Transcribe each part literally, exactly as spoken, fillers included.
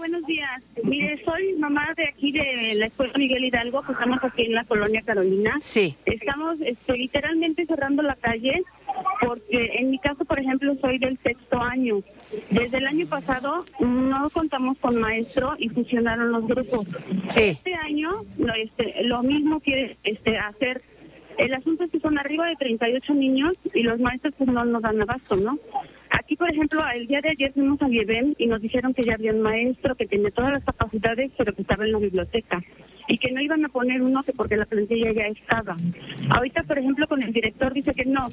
buenos días. Mire, soy mamá de aquí de la Escuela Miguel Hidalgo, que estamos aquí en la Colonia Carolina. Sí. Estamos este, literalmente cerrando la calle, porque en mi caso, por ejemplo, soy del sexto año. Desde el año pasado no contamos con maestro y fusionaron los grupos. Sí. Este año lo, este, lo mismo quiere este, hacer. El asunto es que son arriba de treinta y ocho niños y los maestros pues no nos dan abasto, ¿no? Aquí, por ejemplo, el día de ayer fuimos al IEBEM y nos dijeron que ya había un maestro que tenía todas las capacidades, pero que estaba en la biblioteca y que no iban a poner uno que porque la plantilla ya estaba. Ahorita, por ejemplo, con el director dice que no,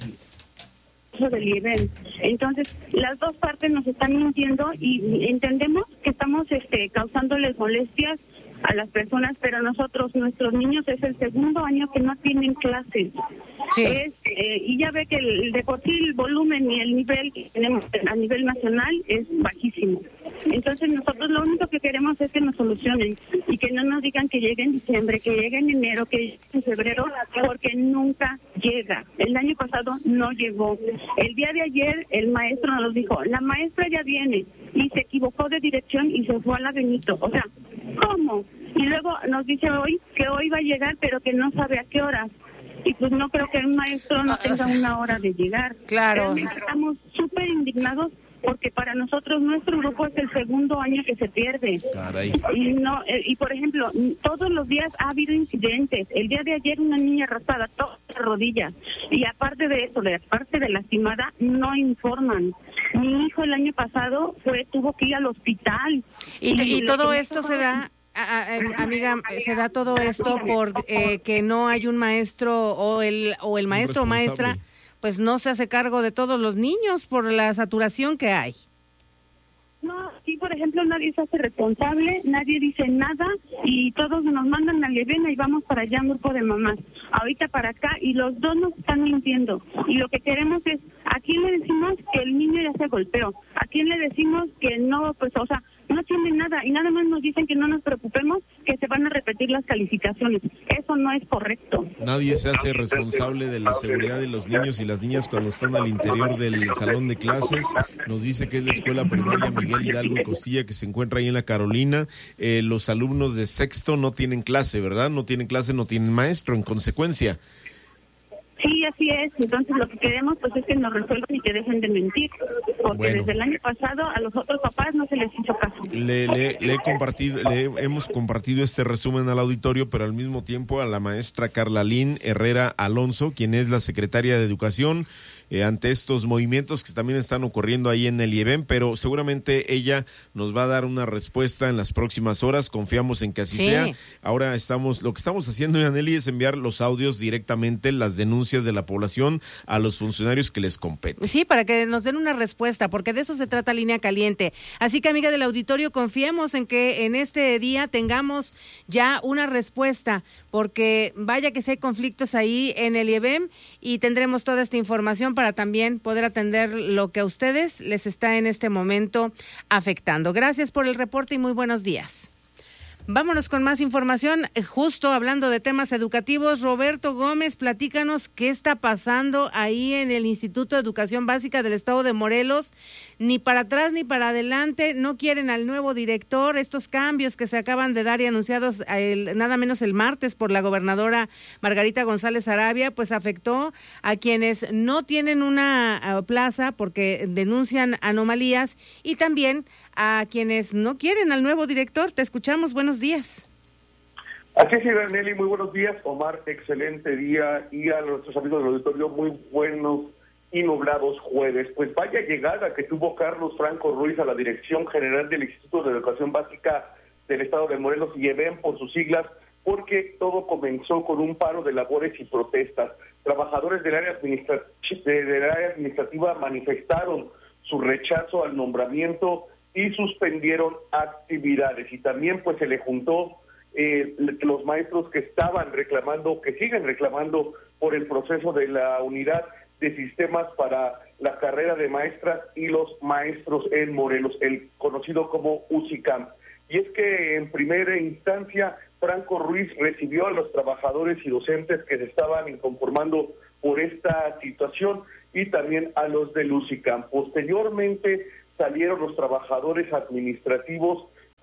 eso del IEBEM. Entonces, las dos partes nos están mintiendo y entendemos que estamos este, causándoles molestias a las personas, pero nosotros, nuestros niños, es el segundo año que no tienen clases. Sí. Es, eh, y ya ve que el, de por sí el volumen y el nivel que tenemos a nivel nacional es bajísimo. Entonces nosotros lo único que queremos es que nos solucionen y que no nos digan que llegue en diciembre, que llegue en enero, que llegue en febrero, porque nunca llega. El año pasado no llegó. El día de ayer el maestro nos dijo, la maestra ya viene, y se equivocó de dirección y se fue a la Benito. O sea, ¿cómo? Y luego nos dice hoy que hoy va a llegar, pero que no sabe a qué hora. Y pues no creo que un maestro no tenga una hora de llegar. Claro. Realmente estamos súper indignados porque para nosotros nuestro grupo es el segundo año que se pierde. Caray. Y no eh, y por ejemplo, todos los días ha habido incidentes. El día de ayer una niña raspada todas las rodillas. Y aparte de eso, de aparte de lastimada, no informan. Mi hijo el año pasado fue tuvo que ir al hospital. Y, y, y todo esto se da... A, a, amiga, se da todo esto por eh, que no hay un maestro o el o el maestro o maestra, pues no se hace cargo de todos los niños por la saturación que hay. No, aquí por ejemplo nadie se hace responsable, nadie dice nada y todos nos mandan a Levena y vamos para allá un grupo de mamás, ahorita para acá y los dos nos están mintiendo y lo que queremos es, ¿a quién le decimos que el niño ya se golpeó? ¿A quién le decimos que no, pues o sea, no tienen nada y nada más nos dicen que no nos preocupemos, que se van a repetir las calificaciones? Eso no es correcto. Nadie se hace responsable de la seguridad de los niños y las niñas cuando están al interior del salón de clases. Nos dice que es la escuela primaria Miguel Hidalgo y Costilla que se encuentra ahí en la Carolina. Eh, los alumnos de sexto no tienen clase, ¿verdad? No tienen clase, no tienen maestro, en consecuencia. Sí, así es. Entonces lo que queremos pues es que nos resuelvan y que dejen de mentir, porque bueno, desde el año pasado a los otros papás no se les hizo caso. Le, le, le he compartido, le hemos compartido este resumen al auditorio, pero al mismo tiempo a la maestra Carla Lynn Herrera Alonso, quien es la secretaria de Educación, eh, ante estos movimientos que también están ocurriendo ahí en el IEBEM, pero seguramente ella nos va a dar una respuesta en las próximas horas, confiamos en que así sí. sea. Ahora estamos, lo que estamos haciendo, Yaneli, es enviar los audios directamente, las denuncias de la población a los funcionarios que les competen. Sí, para que nos den una respuesta, porque de eso se trata Línea Caliente. Así que, amiga del auditorio, confiemos en que en este día tengamos ya una respuesta, porque vaya que si hay conflictos ahí en el IEBEM y tendremos toda esta información para también poder atender lo que a ustedes les está en este momento afectando. Gracias por el reporte y muy buenos días. Vámonos con más información, justo hablando de temas educativos. Roberto Gómez, platícanos qué está pasando ahí en el Instituto de Educación Básica del Estado de Morelos. Ni para atrás ni para adelante, no quieren al nuevo director. Estos cambios que se acaban de dar y anunciados el, nada menos el martes por la gobernadora Margarita González Arabia, pues afectó a quienes no tienen una plaza porque denuncian anomalías y también a quienes no quieren al nuevo director. Te escuchamos, buenos días. Así es, Nelly, muy buenos días. Omar, excelente día, y a nuestros amigos del auditorio, muy buenos y nublados jueves. Pues vaya llegada que tuvo Carlos Franco Ruiz a la Dirección General del Instituto de Educación Básica del Estado de Morelos, IEBEM por sus siglas, porque todo comenzó con un paro de labores y protestas. Trabajadores del área, administra- del área administrativa manifestaron su rechazo al nombramiento y suspendieron actividades, y también pues se le juntó eh, los maestros que estaban reclamando, que siguen reclamando por el proceso de la unidad de sistemas para la carrera de maestras y los maestros en Morelos, el conocido como UCICAM. Y es que en primera instancia Franco Ruiz recibió a los trabajadores y docentes que se estaban inconformando por esta situación y también a los del UCICAM. Posteriormente salieron los trabajadores administrativos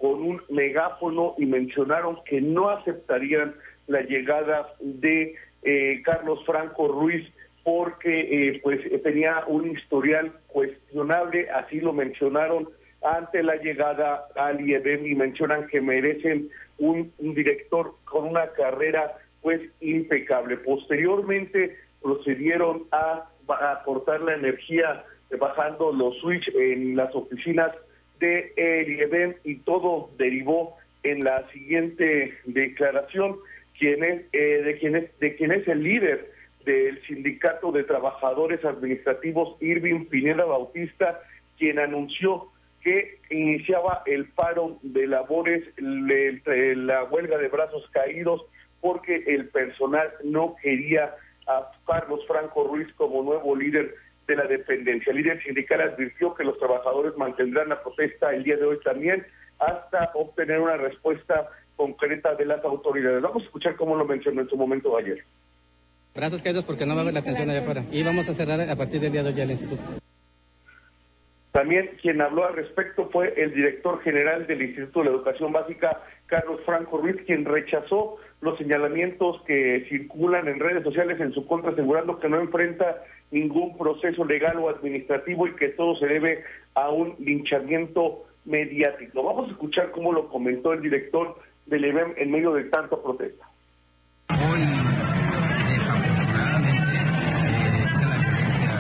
con un megáfono y mencionaron que no aceptarían la llegada de eh, Carlos Franco Ruiz porque eh, pues tenía un historial cuestionable, así lo mencionaron ante la llegada al I E D E M, y mencionan que merecen un, un director con una carrera pues impecable. Posteriormente procedieron a, a cortar la energía bajando los switch en las oficinas de el I E D E M, y todo derivó en la siguiente declaración, quien es, eh, de quien es, de quien es el líder del Sindicato de Trabajadores Administrativos, Irving Pineda Bautista, quien anunció que iniciaba el paro de labores, le, la huelga de brazos caídos, porque el personal no quería a Carlos Franco Ruiz como nuevo líder de la dependencia. El líder sindical advirtió que los trabajadores mantendrán la protesta el día de hoy también, hasta obtener una respuesta concreta de las autoridades. Vamos a escuchar cómo lo mencionó en su momento ayer. Brazos caídos porque no va a haber la atención allá afuera, y vamos a cerrar a partir del día de hoy ya el instituto. También quien habló al respecto fue el director general del Instituto de la Educación Básica, Carlos Franco Ruiz, quien rechazó los señalamientos que circulan en redes sociales en su contra, asegurando que no enfrenta ningún proceso legal o administrativo y que todo se debe a un linchamiento mediático. Vamos a escuchar cómo lo comentó el director del I E D E M en medio de tanta protesta. Hoy, desafortunadamente, eh, esta es la violencia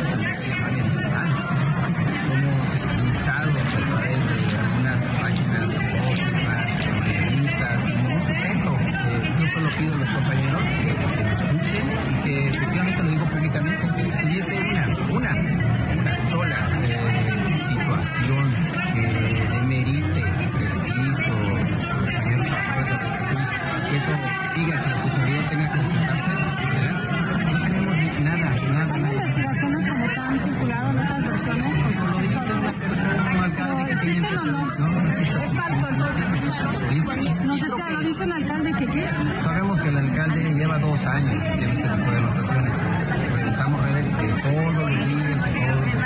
somos linchados a través de algunas páginas apócrifas, periodistas, sin ningún sustento. Eh, yo solo pido a los compañeros que me escuchen y que efectivamente lo digo públicamente, que si hubiese una, una, una sola eh, situación que demerite el prestigio, los señores que eso diga que la Secretaría tenga que presentarse, ¿verdad? No tenemos nada, nada. ¿Hay investigaciones como se han circulado en estas versiones? Como lo dice una persona, un alcalde que tiene que ser... No, no existe. Es falso, entonces. No sé si lo dice el alcalde que qué. Sabemos que el alcalde lleva dos años haciendo ese tipo de demostraciones. Revisamos redes todos los días, todos los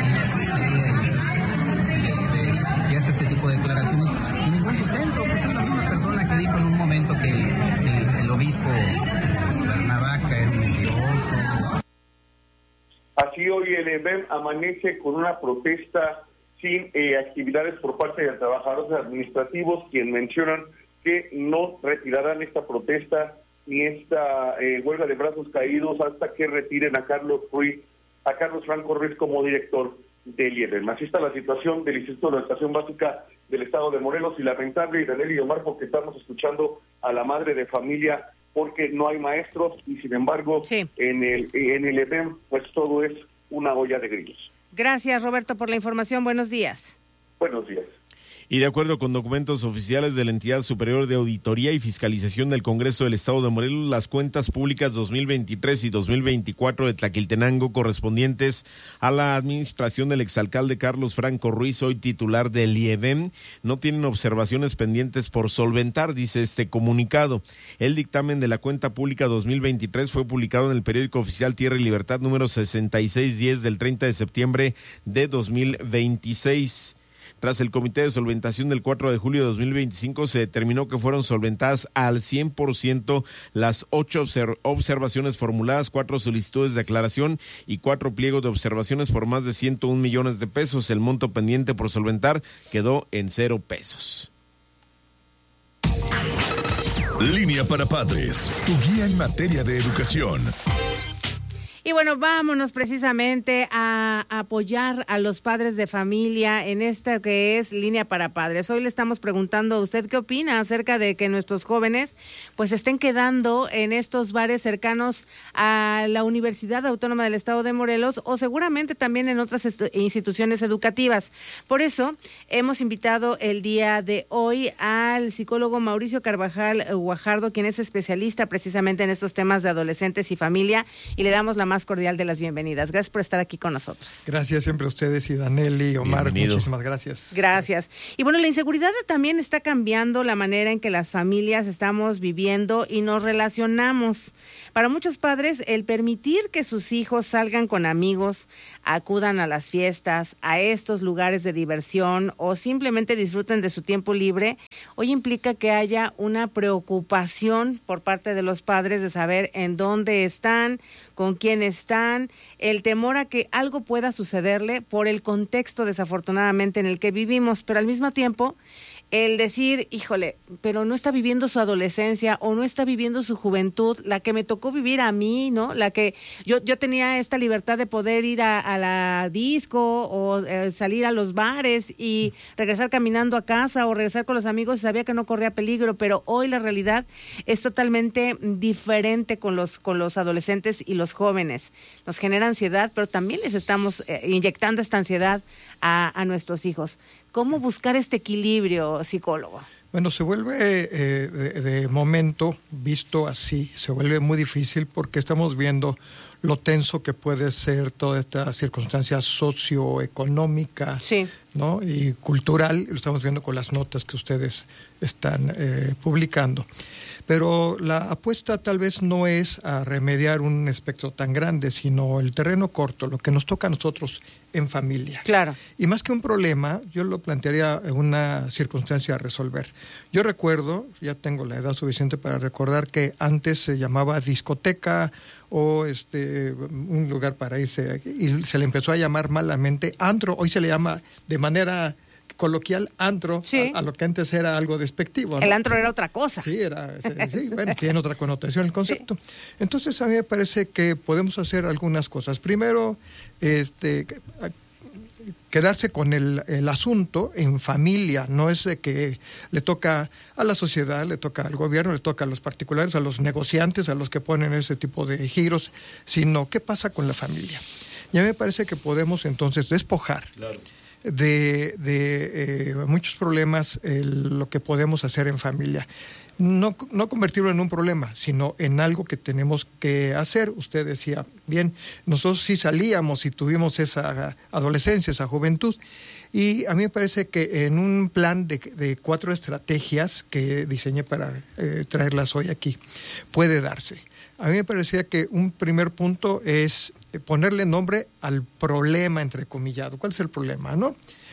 días, este, y hace este tipo de declaraciones sin ningún sustento. Pues es la misma persona que dijo en un momento que el, el, el obispo Cuernavaca es mentiroso. Así hoy el I E D E M amanece con una protesta sin eh, actividades por parte de trabajadores administrativos, quien mencionan que no retirarán esta protesta ni esta eh, huelga de brazos caídos hasta que retiren a Carlos Ruiz, a Carlos Franco Ruiz como director del I E D E M. Así está la situación del Instituto de la Educación Básica del Estado de Morelos, y lamentable, Daniel y Omar, porque estamos escuchando a la madre de familia, porque no hay maestros, y sin embargo, sí. en el en el I E D E M, pues todo es una olla de grillos. Gracias, Roberto, por la información. Buenos días. Buenos días. Y de acuerdo con documentos oficiales de la Entidad Superior de Auditoría y Fiscalización del Congreso del Estado de Morelos, las cuentas públicas dos mil veintitrés y dos mil veinticuatro de Tlaquiltenango, correspondientes a la administración del exalcalde Carlos Franco Ruiz, hoy titular del I E D E M, no tienen observaciones pendientes por solventar, dice este comunicado. El dictamen de la cuenta pública dos mil veintitrés fue publicado en el periódico oficial Tierra y Libertad número sesenta y seis diez del treinta de septiembre de dos mil veintiséis. Tras el comité de solventación del cuatro de julio de dos mil veinticinco, se determinó que fueron solventadas al cien por ciento las ocho observ- observaciones formuladas, cuatro solicitudes de aclaración y cuatro pliegos de observaciones por más de ciento un millones de pesos. El monto pendiente por solventar quedó en cero pesos. Línea para Padres, tu guía en materia de educación. Y bueno, vámonos precisamente a apoyar a los padres de familia en esta que es Línea para Padres. Hoy le estamos preguntando a usted qué opina acerca de que nuestros jóvenes pues estén quedando en estos bares cercanos a la Universidad Autónoma del Estado de Morelos o seguramente también en otras est- instituciones educativas. Por eso hemos invitado el día de hoy al psicólogo Mauricio Carvajal Guajardo, quien es especialista precisamente en estos temas de adolescentes y familia, y le damos la más más cordial de las bienvenidas. Gracias por estar aquí con nosotros. Gracias siempre a ustedes y Danelli, Omar, Bienvenido. muchísimas gracias. Gracias. Y bueno, la inseguridad también está cambiando la manera en que las familias estamos viviendo y nos relacionamos. Para muchos padres, el permitir que sus hijos salgan con amigos, acudan a las fiestas, a estos lugares de diversión o simplemente disfruten de su tiempo libre, hoy implica que haya una preocupación por parte de los padres de saber en dónde están, con quién están, el temor a que algo pueda sucederle por el contexto desafortunadamente en el que vivimos, pero al mismo tiempo el decir, híjole, pero no está viviendo su adolescencia o no está viviendo su juventud, la que me tocó vivir a mí, ¿no? La que yo yo tenía esta libertad de poder ir a, a la disco o eh, salir a los bares y regresar caminando a casa o regresar con los amigos y sabía que no corría peligro, pero hoy la realidad es totalmente diferente con los con los adolescentes y los jóvenes. Nos genera ansiedad, pero también les estamos eh, inyectando esta ansiedad a, a nuestros hijos. ¿Cómo buscar este equilibrio, psicólogo? Bueno, se vuelve eh, de, de momento, visto así, se vuelve muy difícil porque estamos viendo lo tenso que puede ser toda esta circunstancia socioeconómica, sí, ¿no? Y cultural, lo estamos viendo con las notas que ustedes están eh, publicando. Pero la apuesta tal vez no es a remediar un espectro tan grande, sino el terreno corto, lo que nos toca a nosotros en familia. Claro. Y más que un problema, yo lo plantearía en una circunstancia a resolver. Yo recuerdo, ya tengo la edad suficiente para recordar que antes se llamaba discoteca o este un lugar para irse, y se le empezó a llamar malamente antro. Hoy se le llama de manera coloquial antro, sí, a, a lo que antes era algo despectivo, ¿no? El antro era otra cosa. Sí, era, sí, bueno, tiene otra connotación el concepto. Sí. Entonces a mí me parece que podemos hacer algunas cosas. Primero, este, quedarse con el, el asunto en familia, no es de que le toca a la sociedad, le toca al gobierno, le toca a los particulares, a los negociantes, a los que ponen ese tipo de giros, sino qué pasa con la familia. Y a mí me parece que podemos entonces despojar, claro, de, de eh, muchos problemas eh, lo que podemos hacer en familia. No, no convertirlo en un problema, sino en algo que tenemos que hacer. Usted decía, bien, nosotros sí salíamos y tuvimos esa adolescencia, esa juventud, y a mí me parece que en un plan de, de cuatro estrategias que diseñé para eh, traerlas hoy aquí, puede darse. A mí me parecía que un primer punto es ponerle nombre al problema, entrecomillado. ¿Cuál es el problema, no?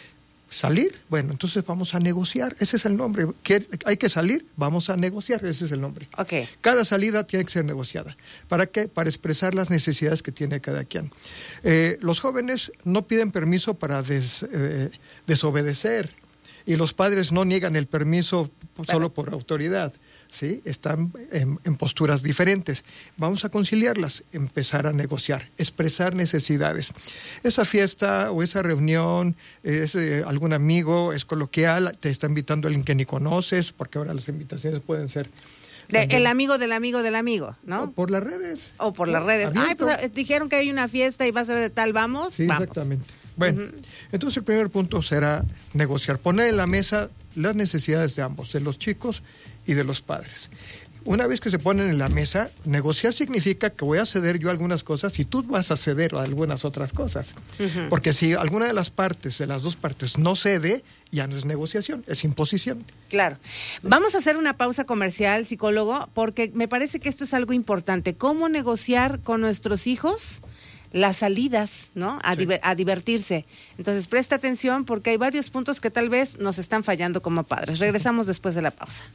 ¿Salir? Bueno, entonces vamos a negociar. Ese es el nombre. ¿Hay que salir? Vamos a negociar. Ese es el nombre. Okay. Cada salida tiene que ser negociada. ¿Para qué? Para expresar las necesidades que tiene cada quien. Eh, los jóvenes no piden permiso para des, eh, desobedecer y los padres no niegan el permiso solo por autoridad. ¿Sí? Están en, en posturas diferentes. Vamos a conciliarlas, empezar a negociar, expresar necesidades. Esa fiesta o esa reunión es eh, algún amigo, es coloquial, te está invitando alguien que ni conoces, porque ahora las invitaciones pueden ser... De, el amigo del amigo del amigo, ¿no? O por las redes. O por las redes. Abierto. Ay, pues dijeron que hay una fiesta y va a ser de tal, vamos, sí, vamos. Exactamente. Bueno, uh-huh. Entonces el primer punto será negociar, poner en la mesa las necesidades de ambos, de los chicos y de los padres. Una vez que se ponen en la mesa, negociar significa que voy a ceder yo algunas cosas y tú vas a ceder algunas otras cosas. Uh-huh. Porque si alguna de las partes, de las dos partes, no cede, ya no es negociación, es imposición. Claro. Vamos a hacer una pausa comercial, psicólogo, porque me parece que esto es algo importante. ¿Cómo negociar con nuestros hijos las salidas, ¿no? A, sí. diver, a divertirse. Entonces, presta atención porque hay varios puntos que tal vez nos están fallando como padres. Regresamos después de la pausa.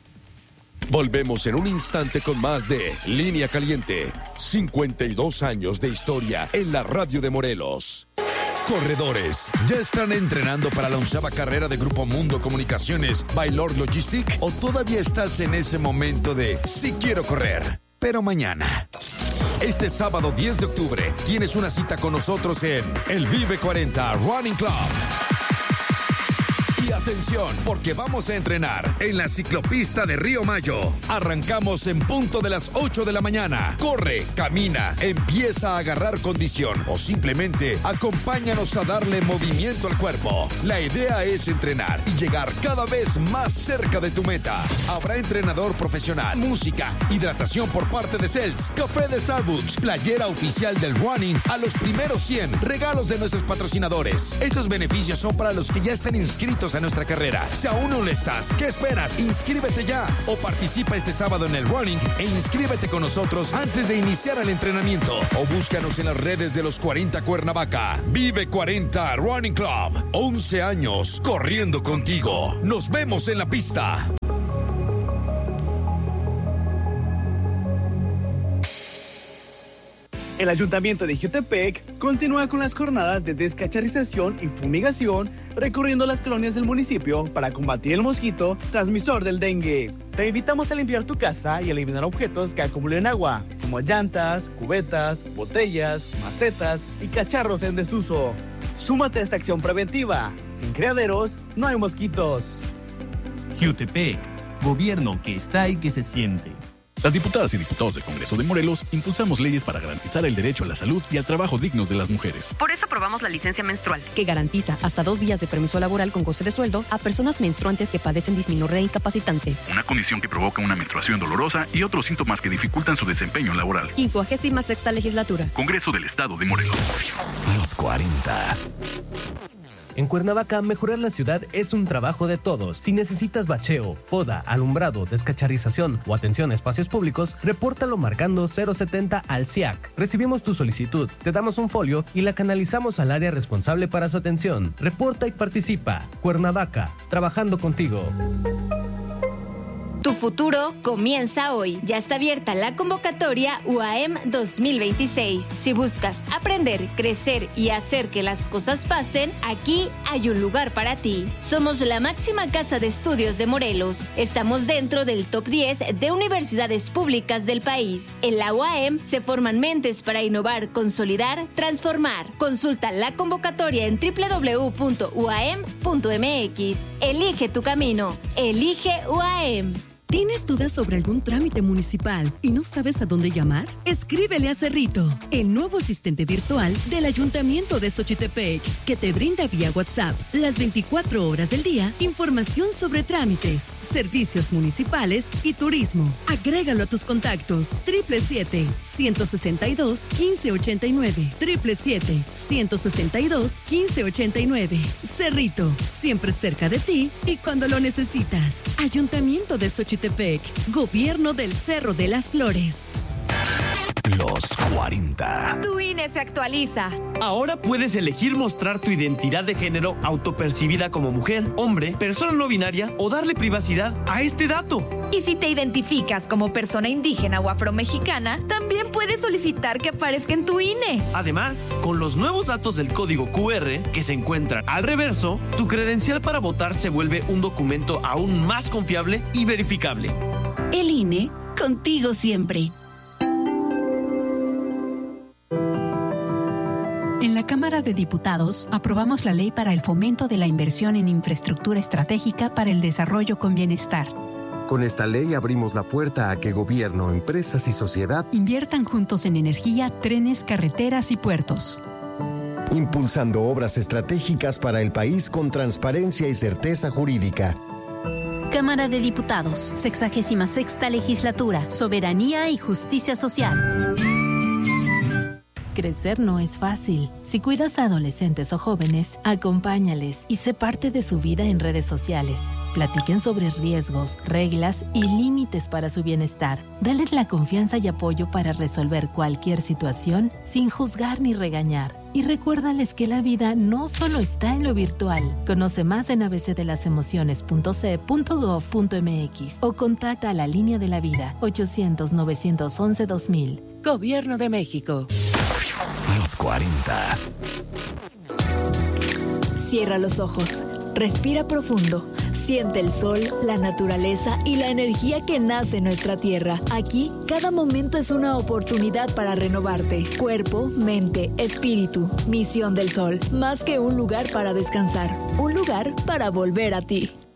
Volvemos en un instante con más de Línea Caliente. cincuenta y dos años de historia en la radio de Morelos. Corredores, ¿ya están entrenando para la onceava carrera de Grupo Mundo Comunicaciones Baylor Logistic? ¿O todavía estás en ese momento de sí quiero correr, pero mañana? Este sábado diez de octubre tienes una cita con nosotros en el Vive cuarenta Running Club. Y atención, porque vamos a entrenar en la ciclopista de Río Mayo. Arrancamos en punto de las ocho de la mañana. Corre, camina, empieza a agarrar condición o simplemente acompáñanos a darle movimiento al cuerpo. La idea es entrenar y llegar cada vez más cerca de tu meta. Habrá entrenador profesional, música, hidratación por parte de Celts, café de Starbucks, playera oficial del running a los primeros cien, regalos de nuestros patrocinadores. Estos beneficios son para los que ya están inscritos a nuestra carrera. Si aún no lo estás, ¿qué esperas? Inscríbete ya o participa este sábado en el running e inscríbete con nosotros antes de iniciar el entrenamiento o búscanos en las redes de los cuarenta Cuernavaca. Vive cuarenta Running Club. once años corriendo contigo. Nos vemos en la pista. El Ayuntamiento de Jiutepec continúa con las jornadas de descacharrización y fumigación, recorriendo las colonias del municipio para combatir el mosquito transmisor del dengue. Te invitamos a limpiar tu casa y eliminar objetos que acumulen agua, como llantas, cubetas, botellas, macetas y cacharros en desuso. Súmate a esta acción preventiva. Sin criaderos, no hay mosquitos. Jiutepec, gobierno que está y que se siente. Las diputadas y diputados del Congreso de Morelos impulsamos leyes para garantizar el derecho a la salud y al trabajo digno de las mujeres. Por eso aprobamos la licencia menstrual, que garantiza hasta dos días de permiso laboral con goce de sueldo a personas menstruantes que padecen disminurea incapacitante. Una condición que provoca una menstruación dolorosa y otros síntomas que dificultan su desempeño laboral. quincuagésima sexta legislatura. Congreso del Estado de Morelos. Los cuarenta. En Cuernavaca, mejorar la ciudad es un trabajo de todos. Si necesitas bacheo, poda, alumbrado, descacharización o atención a espacios públicos, repórtalo marcando cero setenta al C I A C. Recibimos tu solicitud, te damos un folio y la canalizamos al área responsable para su atención. Reporta y participa. Cuernavaca, trabajando contigo. Tu futuro comienza hoy. Ya está abierta la convocatoria U A M dos mil veintiséis. Si buscas aprender, crecer y hacer que las cosas pasen, aquí hay un lugar para ti. Somos la máxima casa de estudios de Morelos. Estamos dentro del top diez de universidades públicas del país. En la U A M se forman mentes para innovar, consolidar, transformar. Consulta la convocatoria en doble u doble u doble u punto u a m punto m x. Elige tu camino. Elige U A M. ¿Tienes dudas sobre algún trámite municipal y no sabes a dónde llamar? Escríbele a Cerrito, el nuevo asistente virtual del Ayuntamiento de Xochitepec, que te brinda vía WhatsApp las veinticuatro horas del día información sobre trámites, servicios municipales y turismo. Agrégalo a tus contactos. Triple siete, ciento sesenta y dos, quince ochenta y nueve. Triple siete, ciento sesenta y dos, quince ochenta y nueve. Cerrito, siempre cerca de ti y cuando lo necesitas. Ayuntamiento de Xochitepec. Gobierno del Cerro de las Flores. Los cuarenta. Tu I N E se actualiza. Ahora puedes elegir mostrar tu identidad de género autopercibida como mujer, hombre, persona no binaria o darle privacidad a este dato. Y si te identificas como persona indígena o afromexicana, también puedes solicitar que aparezca en tu I N E. Además, con los nuevos datos del código Q R que se encuentran al reverso, tu credencial para votar se vuelve un documento aún más confiable y verificable. El I N E, contigo siempre. En la Cámara de Diputados aprobamos la ley para el fomento de la inversión en infraestructura estratégica para el desarrollo con bienestar. Con esta ley abrimos la puerta a que gobierno, empresas y sociedad inviertan juntos en energía, trenes, carreteras y puertos. Impulsando obras estratégicas para el país con transparencia y certeza jurídica. Cámara de Diputados, sexagésima sexta legislatura, soberanía y justicia social. Crecer no es fácil. Si cuidas a adolescentes o jóvenes, acompáñales y sé parte de su vida en redes sociales. Platiquen sobre riesgos, reglas y límites para su bienestar. Dales la confianza y apoyo para resolver cualquier situación sin juzgar ni regañar. Y recuérdales que la vida no solo está en lo virtual. Conoce más en a b c de las emociones punto c punto gov punto m x o contacta a la Línea de la Vida ochocientos, novecientos once, dos mil. Gobierno de México. Los cuarenta. Cierra los ojos, respira profundo, Siente el sol, la naturaleza y la energía que nace en nuestra tierra. Aquí, cada momento es una oportunidad para renovarte. Cuerpo, mente, espíritu. Misión del Sol. Más que un lugar para descansar, un lugar para volver a ti.